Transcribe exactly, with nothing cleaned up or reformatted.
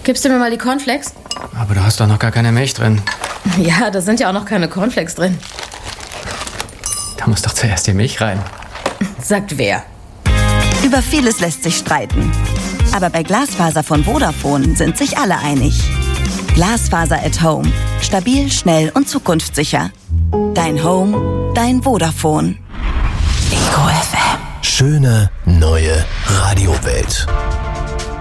Gibst du mir mal die Cornflakes? Aber du hast doch noch gar keine Milch drin. Ja, da sind ja auch noch keine Cornflakes drin. Da muss doch zuerst die Milch rein. Sagt wer? Über vieles lässt sich streiten. Aber bei Glasfaser von Vodafone sind sich alle einig. Glasfaser at Home. Stabil, schnell und zukunftssicher. Dein Home, dein Vodafone. Ego F M. Schöne neue Radiowelt.